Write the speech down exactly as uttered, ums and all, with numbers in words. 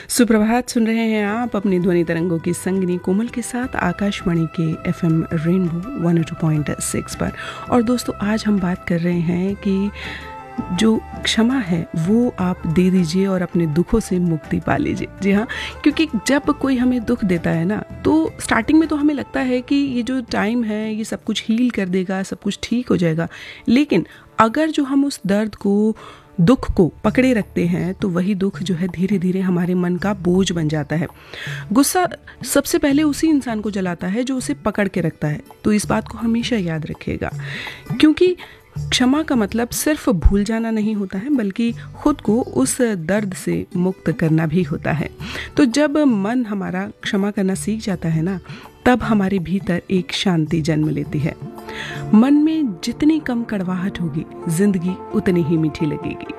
सुप्रभात, सुन रहे हैं आप अपनी ध्वनि तरंगों की संगिनी कोमल के साथ आकाशवाणी के FM rainbow one O two point six पर। और दोस्तों, आज हम बात कर रहे हैं कि जो क्षमा है वो आप दे दीजिए और अपने दुखों से मुक्ति पा लीजिए। जी हाँ, क्योंकि जब कोई हमें दुख देता है ना, तो स्टार्टिंग में तो हमें लगता है कि ये जो टाइम है ये सब कुछ हील कर देगा, सब कुछ ठीक हो जाएगा। लेकिन अगर जो हम उस दर्द को, दुख को पकड़े रखते हैं तो वही दुख जो है धीरे धीरे हमारे मन का बोझ बन जाता है। गुस्सा सबसे पहले उसी इंसान को जलाता है जो उसे पकड़ के रखता है। तो इस बात को हमेशा याद रखिएगा, क्योंकि क्षमा का मतलब सिर्फ भूल जाना नहीं होता है, बल्कि खुद को उस दर्द से मुक्त करना भी होता है। तो जब मन हमारा क्षमा करना सीख जाता है ना, तब हमारे भीतर एक शांति जन्म लेती है। मन में जितनी कम कड़वाहट होगी, जिंदगी उतनी ही मीठी लगेगी।